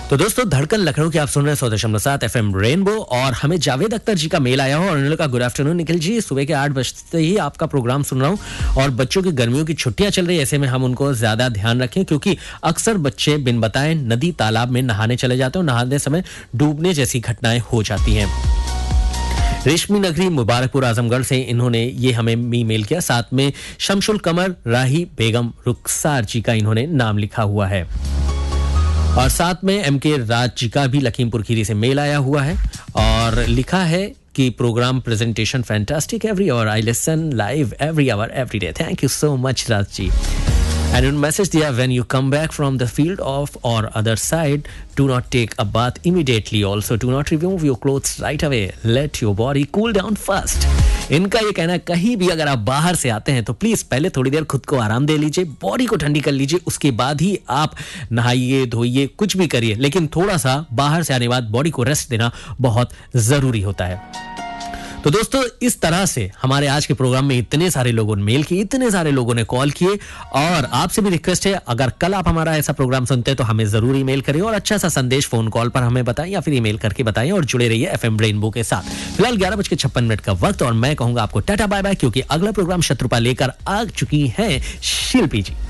तो दोस्तों धड़कन लखनऊ के आप सुन रहे हैं 100.7 FM रेनबो और हमें जावेद अख्तर जी का मेल आया हो और उन्होंने कहा गुड आफ्टरनून निखिल जी, सुबह के 8 बजते ही आपका प्रोग्राम सुन रहा हूं और बच्चों की गर्मियों की छुट्टियां चल रही है, ऐसे में हम उनको ज्यादा ध्यान रखें क्योंकि अक्सर बच्चे बिन बताए नदी तालाब में नहाने चले जाते हैं और नहाने समय डूबने जैसी घटनाएं हो जाती हैं। रेशमी नगरी मुबारकपुर आजमगढ़ से इन्होंने ये हमें ईमेल किया, साथ में शमशुल कमर, राही बेगम, रुखसार जी का इन्होंने नाम लिखा हुआ है और साथ में एमके राज जी का भी लखीमपुर खीरी से मेल आया हुआ है और लिखा है कि programme presentation fantastic every hour, I listen live every hour every day. Thank you so much Raj ji. And in message दिया, when you come back from the field of or other side, do not take a bath immediately. Also, do not remove your clothes right away. Let your body cool down first. इनका ये कहना है कहीं भी अगर आप बाहर से आते हैं तो प्लीज पहले थोड़ी देर खुद को आराम दे लीजिए, बॉडी को ठंडी कर लीजिए, उसके बाद ही आप नहाइए धोइए कुछ भी करिए, लेकिन थोड़ा सा बाहर से आने के बाद बॉडी को रेस्ट देना बहुत जरूरी होता है। तो दोस्तों इस तरह से हमारे आज के प्रोग्राम में इतने सारे लोगों ने मेल किए, इतने सारे लोगों ने कॉल किए और आपसे भी रिक्वेस्ट है अगर कल आप हमारा ऐसा प्रोग्राम सुनते हैं तो हमें जरूर ईमेल करिए और अच्छा सा संदेश फोन कॉल पर हमें बताएं या फिर ईमेल करके बताएं और जुड़े रहिए एफएम रेनबो के साथ। फिलहाल 11:56 का वक्त और मैं कहूंगा आपको टाटा बाय बाय क्योंकि अगला प्रोग्राम शत्रुपा लेकर आ चुकी है शिल्पी जी।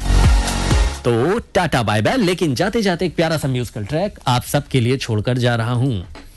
तो टाटा बाय बाय, लेकिन जाते जाते एक प्यारा सा म्यूजिकल ट्रैक आप सबके लिए छोड़कर जा रहा हूं।